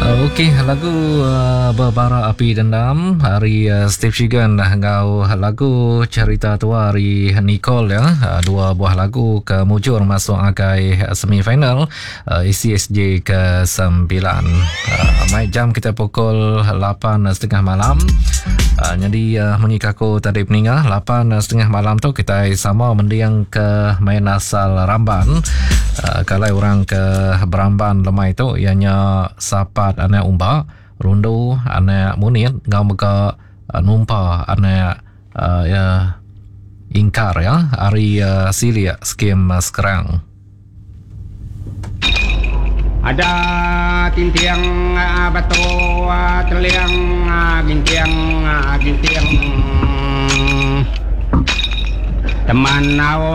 Okey, lagu Berbara Api Dendam hari Steve Shigan ngau lagu Cerita Tua hari Nicole ya. Dua buah lagu kemujur masuk agai semifinal ECSJ ke-9. Mai jam kita pukul 8.30 malam. Jadi mengikaku tadi peningah 8.30 malam tu kita sama mendiang ke main asal Ramban. Kalau orang ke Beramban lemai itu ianya sapat anak umba, rundu anak munit, ngau mega numpa anak ingkar ya, hari silia skim sekarang. Ada tintiang batu teliang gintiang teman